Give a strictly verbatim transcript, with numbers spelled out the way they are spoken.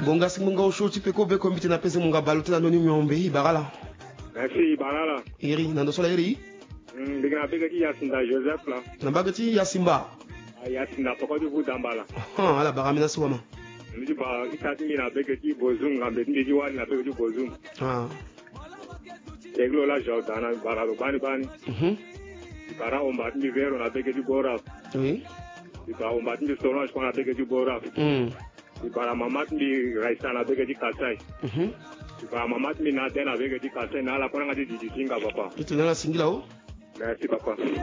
Bonga simunga ushoti peko be komite na pese munga balute na noni nyombe Barala. Merci Barala. Eri nando sola eri. Mm diga bega ki Yasinda Joseph la. Na bagati Yasimba. Ah Yasinda poko du Budambala. Ah ala baramina suwama. Ndi ba ikati mina bega ki Bozum ngambe ndi ji wani na bega ki Bozum. Ah. Eglo la Jordana Baralo bani bani. Mhm. Bara omba ndi vero na bega ki Bora. Oui. Ba omba ndi Solange kwa na bega ki Bora. Mm. Bara mamat ndi Raisa na bega ki Kasai. Mhm. Ba mamat ndi na dena bega ki Kasai na ala kona ngati di singa papa. Itu nala singila o. Merci papa.